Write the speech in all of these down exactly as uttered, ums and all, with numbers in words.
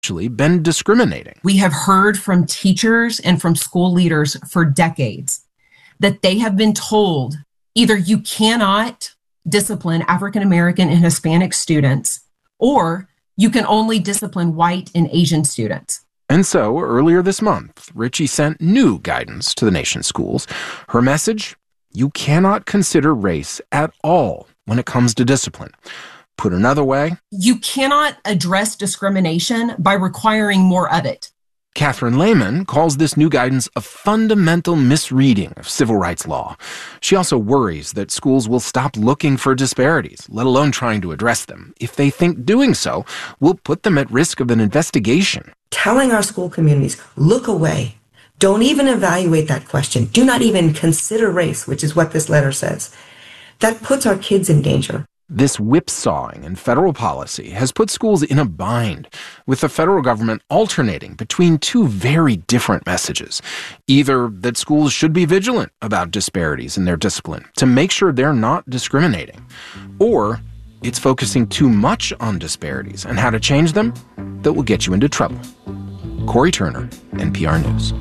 actually been discriminating. We have heard from teachers and from school leaders for decades that they have been told either you cannot discipline African American and Hispanic students, or you can only discipline white and Asian students. And so, earlier this month, Richie sent new guidance to the nation's schools. Her message: you cannot consider race at all when it comes to discipline. Put another way, you cannot address discrimination by requiring more of it. Catherine Lehman calls this new guidance a fundamental misreading of civil rights law. She also worries that schools will stop looking for disparities, let alone trying to address them, if they think doing so will put them at risk of an investigation. Telling our school communities, look away. Don't even evaluate that question. Do not even consider race, which is what this letter says. That puts our kids in danger. This whipsawing in federal policy has put schools in a bind, with the federal government alternating between two very different messages. Either that schools should be vigilant about disparities in their discipline to make sure they're not discriminating, or it's focusing too much on disparities and how to change them that will get you into trouble. Corey Turner, N P R News.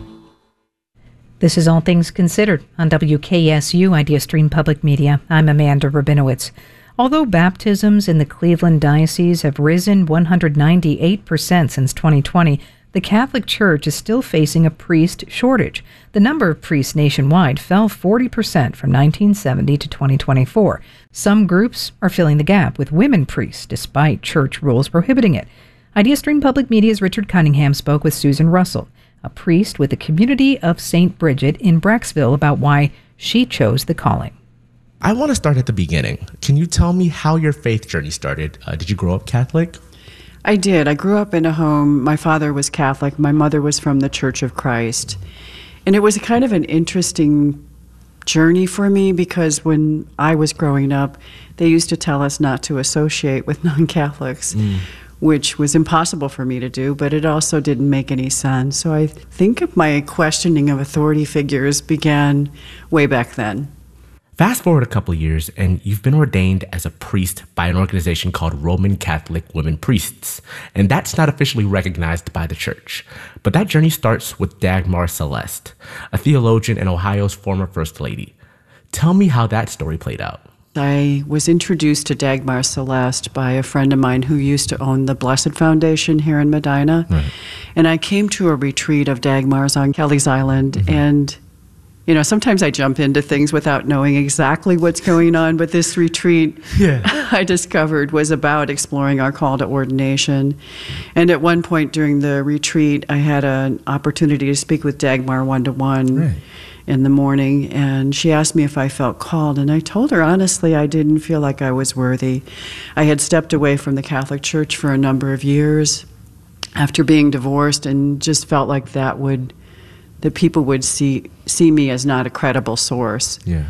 This is All Things Considered on W K S U Idea Stream Public Media. I'm Amanda Rabinowitz. Although baptisms in the Cleveland Diocese have risen one hundred ninety-eight percent since twenty twenty, the Catholic Church is still facing a priest shortage. The number of priests nationwide fell forty percent from nineteen seventy to twenty twenty-four. Some groups are filling the gap with women priests, despite church rules prohibiting it. Idea Stream Public Media's Richard Cunningham spoke with Susan Russell, a priest with the community of Saint Bridget in Brecksville, about why she chose the calling. I want to start at the beginning. Can you tell me how your faith journey started? Uh, did you grow up Catholic? I did. I grew up in a home. My father was Catholic. My mother was from the Church of Christ. And it was kind of an interesting journey for me because when I was growing up, they used to tell us not to associate with non-Catholics, mm. which was impossible for me to do, but it also didn't make any sense. So I think my questioning of authority figures began way back then. Fast forward a couple of years, and you've been ordained as a priest by an organization called Roman Catholic Women Priests, and that's not officially recognized by the church. But that journey starts with Dagmar Celeste, a theologian and Ohio's former First Lady. Tell me how that story played out. I was introduced to Dagmar Celeste by a friend of mine who used to own the Blessed Foundation here in Medina. Right. And I came to a retreat of Dagmar's on Kelly's Island, mm-hmm. and you know, sometimes I jump into things without knowing exactly what's going on, but this retreat yeah. I discovered was about exploring our call to ordination. And at one point during the retreat, I had an opportunity to speak with Dagmar one-to-one right. in the morning, and she asked me if I felt called, and I told her, honestly, I didn't feel like I was worthy. I had stepped away from the Catholic Church for a number of years after being divorced and just felt like that would that people would see see me as not a credible source. Yeah.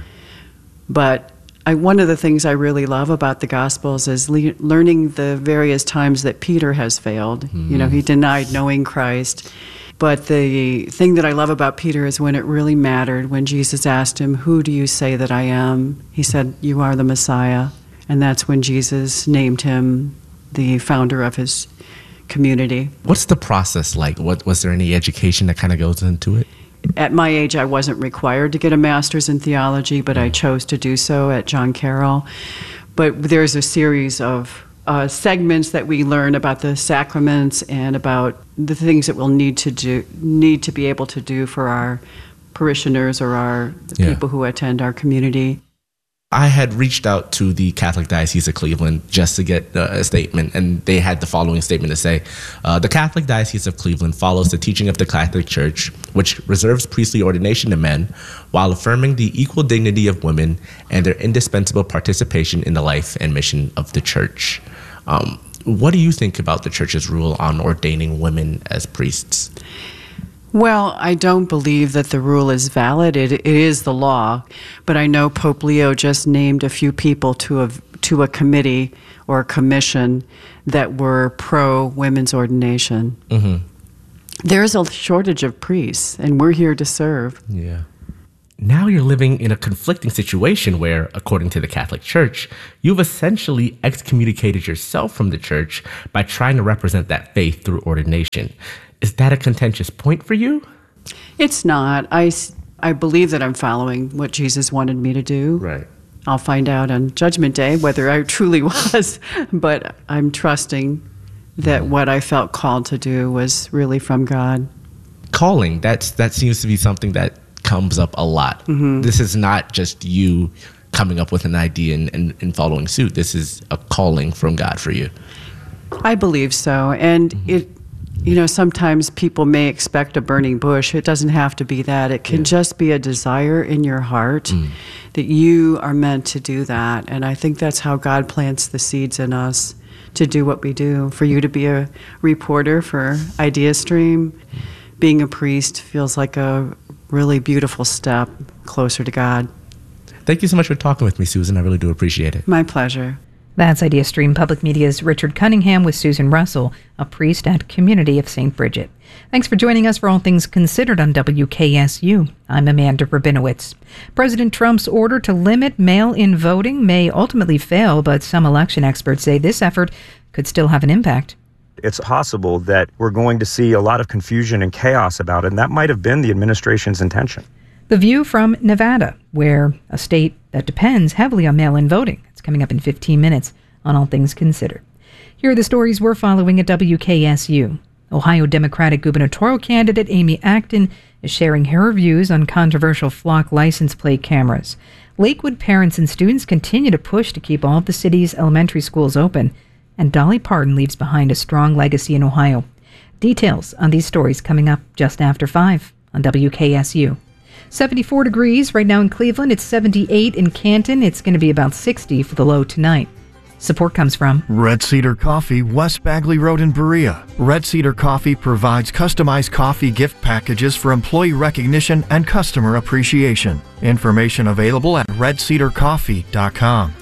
But I, one of the things I really love about the Gospels is le- learning the various times that Peter has failed. Mm-hmm. You know, he denied knowing Christ. But the thing that I love about Peter is when it really mattered, when Jesus asked him, "Who do you say that I am?" He said, "You are the Messiah." And that's when Jesus named him the founder of his community. What's the process like? What was there any education that kind of goes into it? At my age, I wasn't required to get a master's in theology, but I chose to do so at John Carroll. But there's a series of uh, segments that we learn about the sacraments and about the things that we'll need to do, need to be able to do for our parishioners or our the yeah. people who attend our community. I had reached out to the Catholic Diocese of Cleveland just to get uh, a statement, and they had the following statement to say, uh, the Catholic Diocese of Cleveland follows the teaching of the Catholic Church, which reserves priestly ordination to men while affirming the equal dignity of women and their indispensable participation in the life and mission of the Church. Um, what do you think about the Church's rule on ordaining women as priests? Well, I don't believe that the rule is valid. It, it is the law, but I know Pope Leo just named a few people to a, to a committee or a commission that were pro-women's ordination. Mm-hmm. There is a shortage of priests, and we're here to serve. Yeah. now you're living in a conflicting situation where, according to the Catholic Church, you've essentially excommunicated yourself from the church by trying to represent that faith through ordination. Is that a contentious point for you? It's not. I, I believe that I'm following what Jesus wanted me to do. Right. I'll find out on Judgment Day whether I truly was, but I'm trusting that what I felt called to do was really from God. Calling, that's that seems to be something that comes up a lot. Mm-hmm. This is not just you coming up with an idea and, and, and following suit. This is a calling from God for you. I believe so. And mm-hmm. it, you know, sometimes people may expect a burning bush. It doesn't have to be that. It can yeah. just be a desire in your heart mm. that you are meant to do that. And I think that's how God plants the seeds in us to do what we do. For you to be a reporter for IdeaStream, being a priest feels like a really beautiful step closer to God. Thank you so much for talking with me, Susan. I really do appreciate it. My pleasure. That's IdeaStream Public Media's Richard Cunningham with Susan Russell, a priest at Community of Saint Bridget. Thanks for joining us for All Things Considered on W K S U. I'm Amanda Rabinowitz. President Trump's order to limit mail-in voting may ultimately fail, but some election experts say this effort could still have an impact. It's possible that we're going to see a lot of confusion and chaos about it, and that might have been the administration's intention. The View from Nevada, where a state that depends heavily on mail-in voting. It's coming up in fifteen minutes on All Things Considered. Here are the stories we're following at W K S U. Ohio Democratic gubernatorial candidate Amy Acton is sharing her views on controversial flock license plate cameras. Lakewood parents and students continue to push to keep all of the city's elementary schools open, and Dolly Parton leaves behind a strong legacy in Ohio. Details on these stories coming up just after five on W K S U. seventy-four degrees right now in Cleveland. It's seventy-eight in Canton. It's going to be about sixty for the low tonight. Support comes from Red Cedar Coffee, West Bagley Road in Berea. Red Cedar Coffee provides customized coffee gift packages for employee recognition and customer appreciation. Information available at red cedar coffee dot com.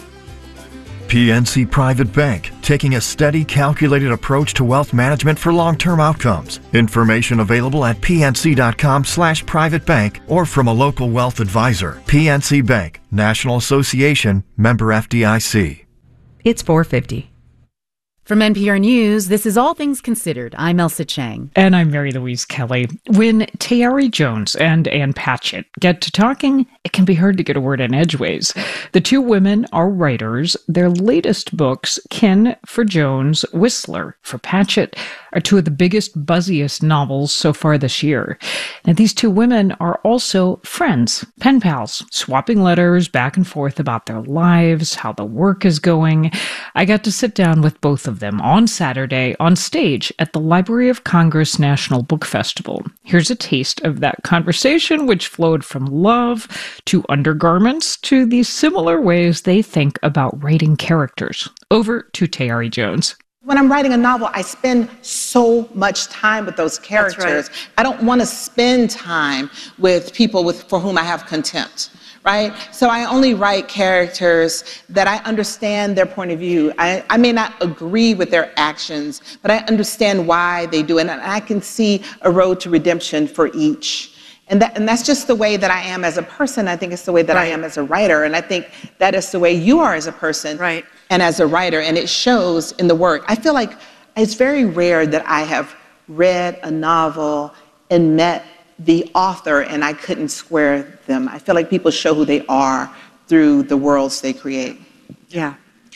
P N C Private Bank, taking a steady, calculated approach to wealth management for long-term outcomes. Information available at p n c dot com slash private bank or from a local wealth advisor. P N C Bank, National Association, member F D I C. It's four fifty. From N P R News, this is All Things Considered. I'm Elsa Chang. And I'm Mary Louise Kelly. When Tayari Jones and Ann Patchett get to talking, it can be hard to get a word in edgeways. The two women are writers. Their latest books, Kin for Jones, Whistler for Patchett, are two of the biggest, buzziest novels so far this year. Now, these two women are also friends, pen pals, swapping letters back and forth about their lives, how the work is going. I got to sit down with both of them on Saturday on stage at the Library of Congress National Book Festival. Here's a taste of that conversation, which flowed from love to undergarments to the similar ways they think about writing characters. Over to Tayari Jones. When I'm writing a novel, I spend so much time with those characters. Right. I don't want to spend time with people with, for whom I have contempt, right? So I only write characters that I understand their point of view. I, I may not agree with their actions, but I understand why they do it, and I can see a road to redemption for each. And, that, and that's just the way that I am as a person. I think it's the way that right. I am as a writer. And I think that is the way you are as a person right. and as a writer. And it shows in the work. I feel like it's very rare that I have read a novel and met the author and I couldn't square them. I feel like people show who they are through the worlds they create. Yeah.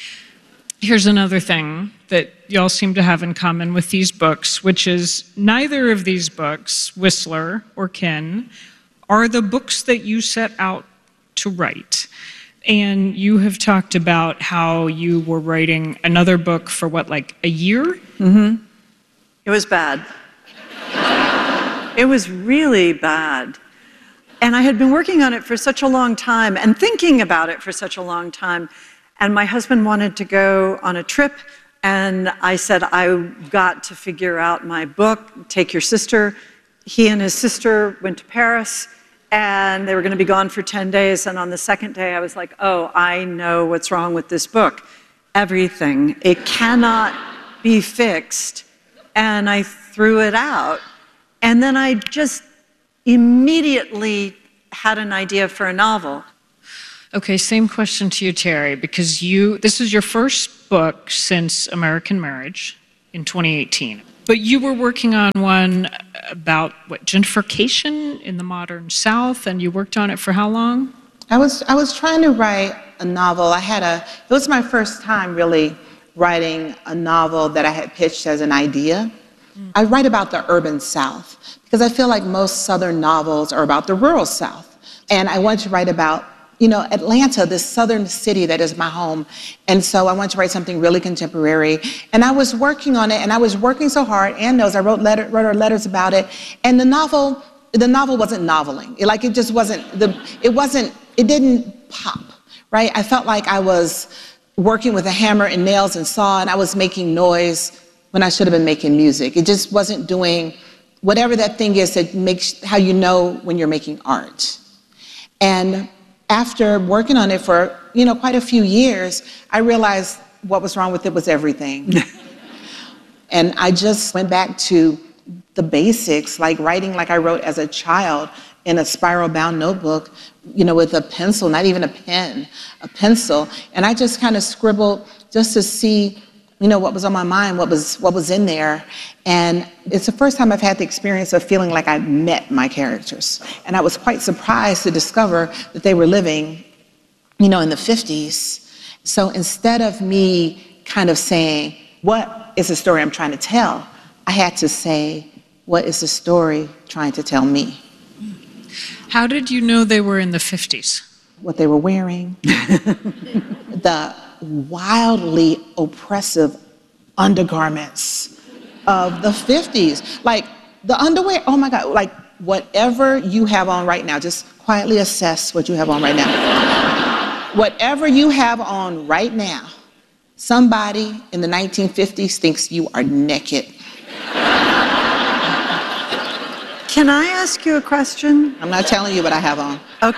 Here's another thing that y'all seem to have in common with these books, which is neither of these books, Whistler or Kin, are the books that you set out to write. And you have talked about how you were writing another book for what, like a year? Mm-hmm. It was bad. It was really bad. And I had been working on it for such a long time and thinking about it for such a long time. And my husband wanted to go on a trip, and I said, I've got to figure out my book, take your sister. He and his sister went to Paris, and they were going to be gone for ten days, and on the second day, I was like, oh, I know what's wrong with this book. Everything. It cannot be fixed, and I threw it out. And then I just immediately had an idea for a novel? Okay, same question to you, Terry, because you this is your first book since American Marriage in twenty eighteen. But you were working on one about, what, gentrification in the modern South, and you worked on it for how long? I was I was trying to write a novel. I had a, it was my first time really writing a novel that I had pitched as an idea. Mm. I write about the urban South because I feel like most Southern novels are about the rural South. And I wanted to write about, you know, Atlanta, this southern city that is my home. And so I wanted to write something really contemporary. And I was working on it, and I was working so hard. Ann knows I wrote, letter, wrote her letters about it. And the novel, the novel wasn't noveling. It, like, it just wasn't, the, it wasn't, it didn't pop, right? I felt like I was working with a hammer and nails and saw, and I was making noise when I should have been making music. It just wasn't doing whatever that thing is that makes, how you know when you're making art. And after working on it for, you know, quite a few years, I realized what was wrong with it was everything. And I just went back to the basics, like writing like I wrote as a child in a spiral-bound notebook, you know, with a pencil, not even a pen, a pencil. And I just kind of scribbled just to see, you know, what was on my mind, what was what was in there. And it's the first time I've had the experience of feeling like I met my characters. And I was quite surprised to discover that they were living, you know, in the fifties. So instead of me kind of saying, what is the story I'm trying to tell? I had to say, what is the story trying to tell me? How did you know they were in the fifties? What they were wearing, the wildly oppressive undergarments of the fifties. Like the underwear, oh my God, like whatever you have on right now, just quietly assess what you have on right now. Whatever you have on right now, somebody in the nineteen fifties thinks you are naked. Can I ask you a question? I'm not telling you what I have on.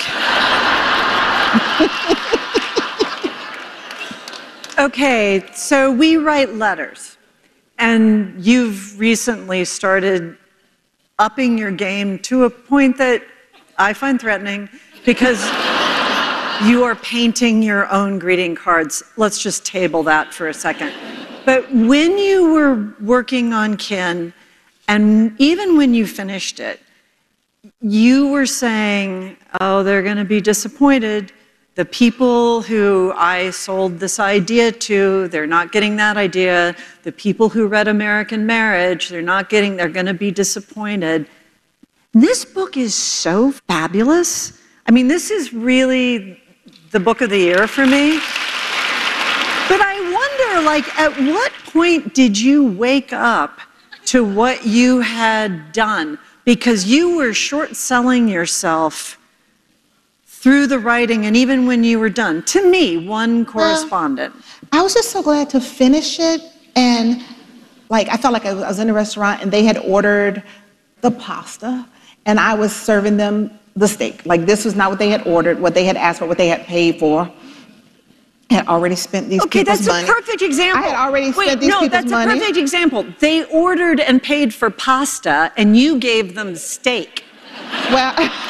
Okay. Okay, so we write letters, and you've recently started upping your game to a point that I find threatening because you are painting your own greeting cards. Let's just table that for a second. But when you were working on Kin, and even when you finished it, you were saying, oh, they're going to be disappointed. The people who I sold this idea to, they're not getting that idea. The people who read American Marriage, they're not getting, they're going to be disappointed. This book is so fabulous. I mean, this is really the book of the year for me. But I wonder, like, at what point did you wake up to what you had done? Because you were short-selling yourself through the writing and even when you were done. To me, one correspondent. Well, I was just so glad to finish it. And like, I felt like I was in a restaurant and they had ordered the pasta and I was serving them the steak. Like, this was not what they had ordered, what they had asked for, what they had paid for. I had already spent these okay, people's money. Okay, that's a perfect example. I had already Wait, spent these no, people's money. No, that's a perfect example. They ordered and paid for pasta, and you gave them steak. Well,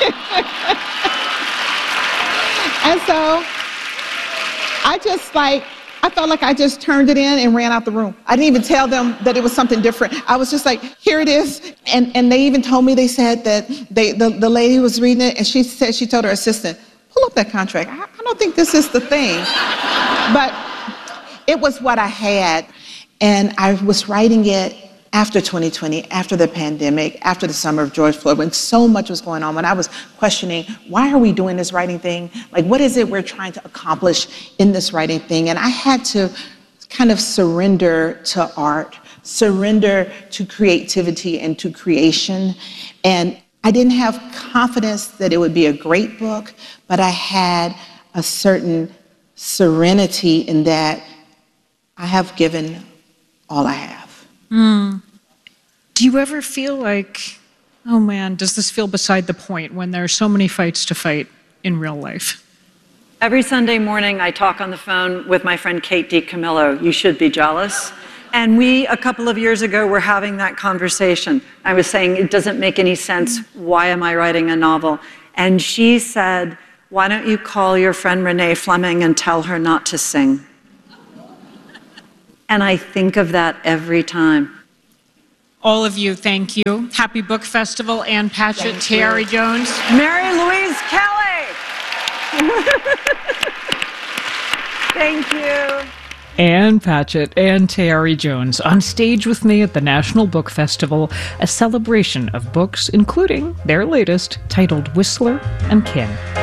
and so I just like, I felt like I just turned it in and ran out the room. I didn't even tell them that it was something different. I was just like, here it is. And and they even told me, they said that they the, the lady was reading it, and she said, she told her assistant, pull up that contract. I, I don't think this is the thing. But it was what I had. And I was writing it after twenty twenty, after the pandemic, after the summer of George Floyd, when so much was going on, when I was questioning, why are we doing this writing thing? Like, what is it we're trying to accomplish in this writing thing? And I had to kind of surrender to art, surrender to creativity and to creation. And I didn't have confidence that it would be a great book, but I had a certain serenity in that I have given all I have. Mm. Do you ever feel like, oh man, does this feel beside the point when there are so many fights to fight in real life? Every Sunday morning, I talk on the phone with my friend Kate DiCamillo. You should be jealous. And we, a couple of years ago, were having that conversation. I was saying, it doesn't make any sense. Why am I writing a novel? And she said, why don't you call your friend Renee Fleming and tell her not to sing? And I think of that every time. All of you, thank you. Happy Book Festival, Ann Patchett, Tayari Jones. Mary Louise Kelly. Thank you. Ann Patchett and Tayari Jones on stage with me at the National Book Festival, a celebration of books, including their latest, titled Whistler and Kin.